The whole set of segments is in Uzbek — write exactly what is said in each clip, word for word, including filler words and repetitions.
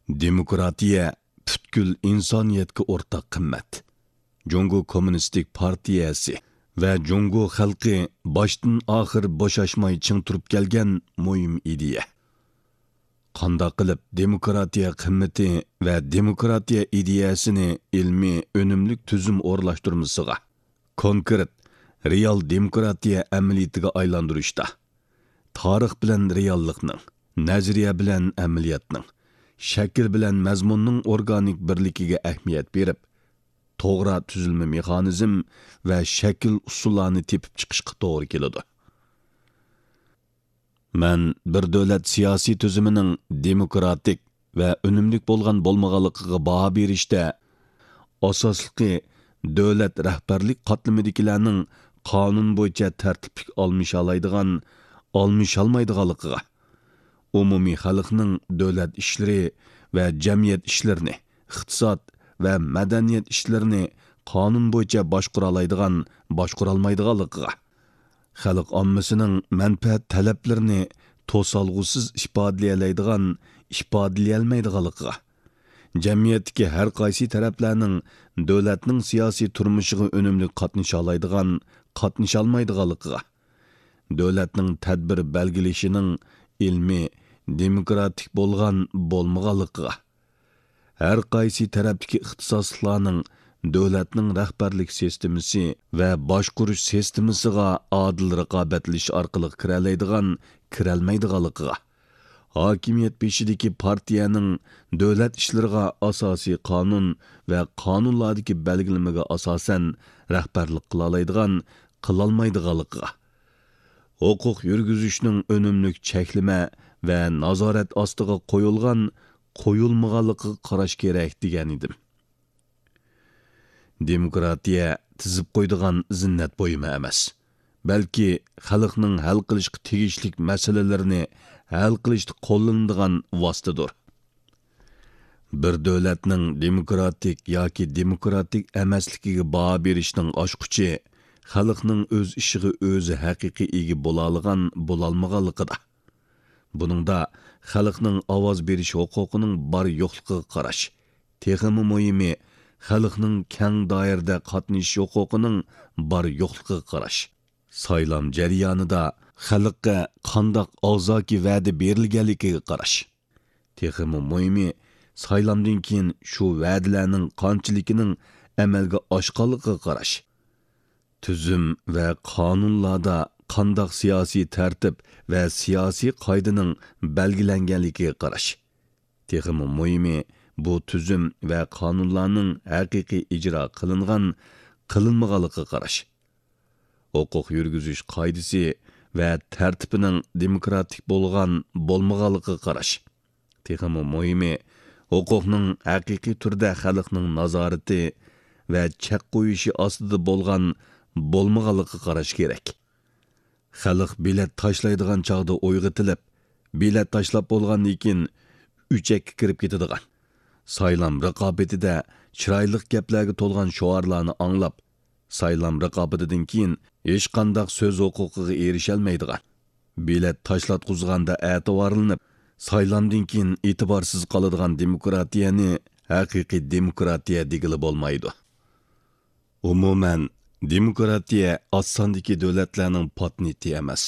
Demokratiya butkul insoniyatga o'rtaq qimmat. Jungo Kommunistik partiyasi va Jungo xalqi boshdan oxir bo'shashmay ching turib kelgan muhim ideya. Qanday qilib demokratiya qimmati va demokratiya ideyasini ilmiy önümlük tuzum o'rlashtirmasiga, konkret real demokratiya amaliyatiga aylantirishda, tarix bilan reallikning, nazariya bilan amaliyotning, shakl bilan mazmunning organik birligiga ahamiyat berib, to'g'ri tuzilma mexanizm va shakl usullarini tepib chiqishga to'g'ri keladi. Men bir davlat siyosiy tuzumining demokratik va unumlik bo'lgan bo'lmaganligiga baho berishda asosliqi davlat rahbarlik qatlamidagilarning qonun bo'yicha tartiblik olmish oladigan, olmish olmaydiganligiga, umumiy xalqning davlat ishlari va jamiyat ishlarini, iqtisod va madaniyat ishlarini qonun bo'yicha boshqara oladigan, boshqara olmaydiganligiga, xalq ommasining manfaat talablarini to'solg'usiz ifodalay ifodalay olmaydiganligiga, jamiyatdagi har qaysi taraflarning davlatning siyosiy turmushiga unumli qatnasha oladigan, qatnasha olmaydiganligiga, davlatning tadbir belgilashining ilmiy, demokratik bo'lgan bo'lmaganligiga, har qaysi tarafdagi ixtisoslarning davlatning rahbarlik sistemasi va boshqarish sistemasiga adil raqobatlash orqali kiralaydigan, kiralmaydiganligiga, hokimiyat beshidagi partiyaning davlat ishlariga asosiy qonun va qonunlardagi belgilamaga asosan rahbarlik qila oladigan, qila olmaydiganligiga, huquq yurgizishning unumlik cheklama va nazorat ostiga qo'yilgan, qo'yilmaganligiga qarash kerak degan edim. Demokratiya tizib qo'ydigan zinnat bo'yimi emas, balki xalqning hal qilishga tegishli masalalarini hal qilishda qo'llanadigan vositadir. Bir davlatning demokratik yoki demokratik emasligiga baho berishning oshquchi xalqning o'z ishiga o'zi haqiqiy ega bo'la olgan, bo'la olmaganligida. Buningda xalqning ovoz berish huquqining bor yo'qligiga qarash, texmi muhimi xalqning keng doirada qatnashish huquqining bor yo'qligiga qarash, saylam jarayonida xalqqa qandoq og'zaki va'da berilganligiga qarash, texmi muhimi saylamdan keyin shu va'dalarning qanchaligining amalga oshganligiga qarash, tuzum va qonunlarda qandoq siyosiy tartib va siyosiy qoidaning belgilanganligiga qarash, texmi muhimi bu tuzum va qonunlarning haqiqiy ijro qilingan, qilinmaganligiga qarash, huquq yurgizish qoidasi va tartibining demokratik bo'lgan, bo'lmaganligiga qarash, texmi muhimi huquqning haqiqiy turda xalqning nazorati va chek qo'yishi ostida bo'lgan, bo'lmaganligiga qarash kerak. Xalq bilet tashlaydigan chog'da o'yg'itilib, bilet tashlab bo'lgandan keyin uchakka kirib ketadigan, saylam raqobatida chiroyli gaplarga to'lgan shoarlarni anglab, saylam raqobatidan keyin hech qanday so'z huquqiga erisha olmaydigan, bilet tashlatqizganda e'tiborlanib, saylamdan keyin e'tiborsiz qoladigan demokratiyani haqiqiy demokratiya degili bo'lmaydi. Umuman demokratiya osondagi davlatlarning patenti emas,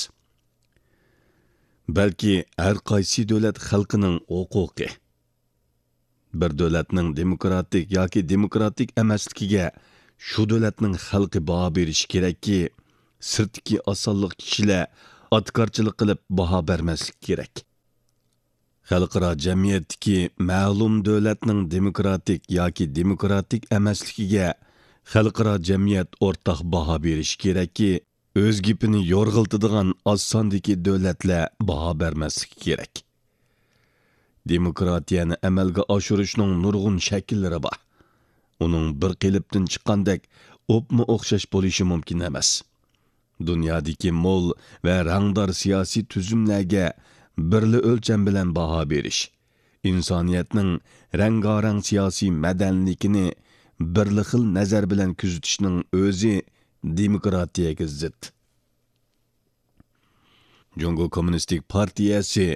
balki har qaysi davlat xalqining huquqi. Bir davlatning demokratik yoki demokratik emasligiga shu davlatning xalqi baho berishi kerakki, sirtdagi osonlik kishilar atkorchilik qilib baho bermaslik kerak. Xalqaro jamiyatdagi ma'lum davlatning demokratik yoki demokratik emasligiga xalqaro jamiyat o'rtaq baho berishi kerakki, o'z gapini yo'rg'iltadigan osondagi davlatlar baho bermasligi kerak. Demokratiyani amalga oshirishning nurg'un shakllari bor. Uning bir qilibdan chiqqandek o'pma o'xshash bo'lishi mumkin emas. Dunyodagi mo'l va rangdor siyosiy tuzumlarga birli o'lcham bilan baho berish, insoniyatning rangarang siyosiy madaniyligini birli xil nazar bilan kuzatishning o'zi demokratiyaga zid. Jungo Kommunistik partiyasi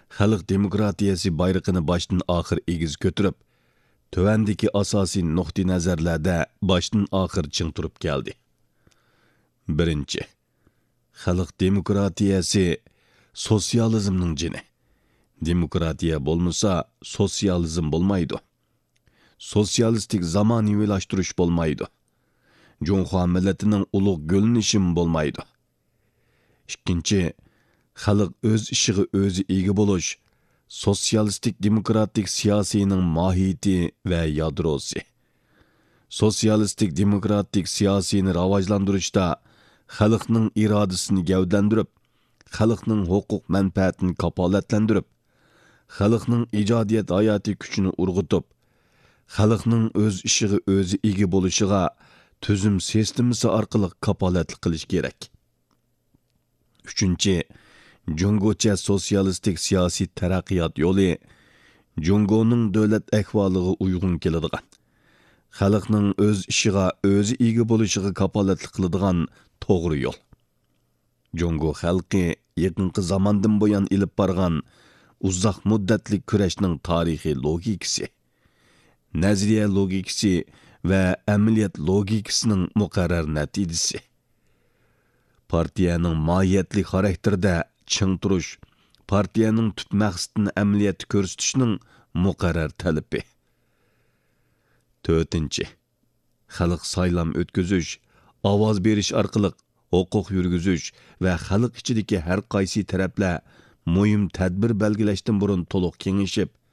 xalq demokratiyasi bayrog'ini boshdan oxir egiz ko'tarib, tövəndəki asosiy nuqtai nazarlarda boshdan oxir ching turib keldi. Birinchi, xalq demokratiyasi sotsializmning jini. Demokratiya bo'lmasa, sotsializm bo'lmaydi. Sotsialistik zamonaviylashtirish bo'lmaydi. Junxo millatining ulug' gulnishim bo'lmaydi. Ikkinchi, xalq o'z ishiga o'zi ega bo'lish, sotsialistik demokratik siyosining mohiyati va yadrosi. Sotsialistik demokratik siyosini rivojlantirishda xalqning irodasini gavdandirib, xalqning huquq manfaatini kapolatlantirib, xalqning ijodiyat hayoti kuchini urg'itib, xalqning o'z ishiga o'zi ega bo'lishiga tuzum sistemasi orqali kapolatlik qilish kerak. Uchinchi, Jungocha sotsialistik siyosiy taraqqiyot yo'li Jungoning davlat ahvoliga uyg'un keladigan, xalqning o'z ishiga o'zi ega bo'lishiga kapolatlik qiladigan to'g'ri yo'l. Jungo xalqi yaqinqi zamondan buyon ilib borgan uzoq muddatli kurashning tarixiy logikasi, nazariya logikasi va amaliyot logikasining muqarrar natijasi. Partiyaning mohiyatli xarakterida ching turish, partiyaning tut maqsadini amaliyotda ko'rsatishning muqarrar talabi. To'rtinchi, xalq saylam o'tkazish, ovoz berish orqali huquq yurgizish va xalq ichidagi har qaysi taraflar muhim tadbir belgilashdan burun to'liq kengashib,